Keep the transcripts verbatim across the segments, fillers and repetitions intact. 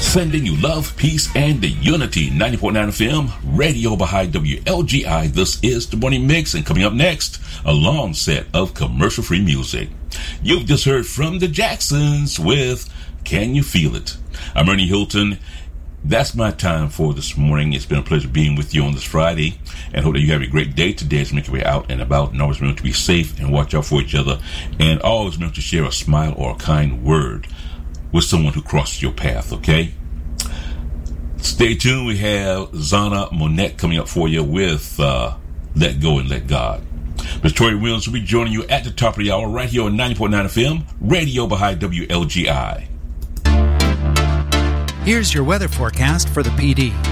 Sending you love, peace, and the unity. ninety point nine F M, Radio Baha'i W L G I. This is the Morning Mix, and coming up next, a long set of commercial-free music. You've just heard from the Jacksons with Can You Feel It? I'm Ernie Hilton. That's my time for this morning. It's been a pleasure being with you on this Friday, and hope that you have a great day today as you make your way out and about. And always remember to be safe and watch out for each other, and always remember to share a smile or a kind word with someone who crosses your path, okay? Stay tuned. We have Zana Monette coming up for you with uh, Let Go and Let God. Miz Tori Williams will be joining you at the top of the hour right here on ninety point nine F M, Radio Baha'i W L G I. Here's your weather forecast for the P D.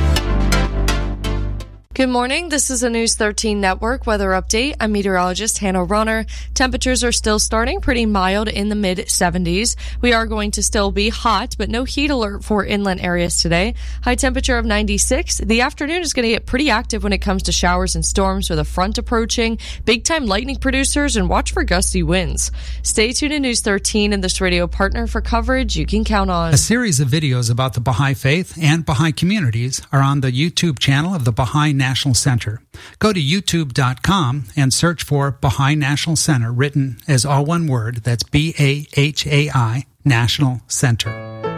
Good morning. This is a News thirteen Network weather update. I'm meteorologist Hannah Runner. Temperatures are still starting pretty mild in the mid seventies. We are going to still be hot, but no heat alert for inland areas today. High temperature of ninety-six. The afternoon is going to get pretty active when it comes to showers and storms with a front approaching, big-time lightning producers, and watch for gusty winds. Stay tuned to News thirteen and this radio partner for coverage you can count on. A series of videos about the Baha'i faith and Baha'i communities are on the YouTube channel of the Baha'i National Center. Go to youtube dot com and search for Baha'i National Center, written as all one word. That's B A H A I, National Center.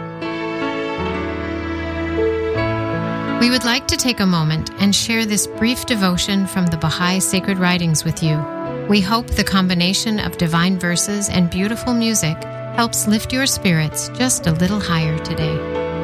We would like to take a moment and share this brief devotion from the Baha'i Sacred Writings with you. We hope the combination of divine verses and beautiful music helps lift your spirits just a little higher today.